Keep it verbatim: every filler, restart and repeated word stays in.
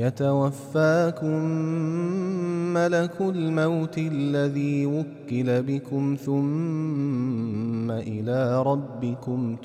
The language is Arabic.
يتوفاكم ملك الموت الذي وكل بكم ثم إلى ربكم